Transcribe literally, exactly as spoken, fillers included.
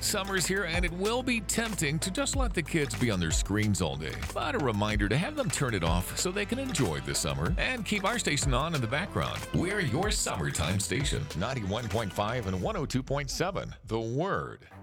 Summer's here and it will be tempting to just let the kids be on their screens all day. But a reminder to have them turn it off so they can enjoy the summer and keep our station on in the background. We're your summertime station, ninety-one point five and one oh two point seven, The Word.